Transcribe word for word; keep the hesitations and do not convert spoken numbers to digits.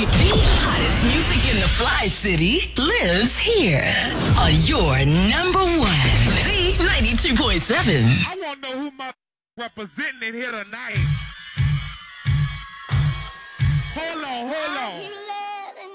The hottest music in the Fly City lives here on your number one Z ninety-two point seven. I want to know who my representing here tonight. Hold on, hold on.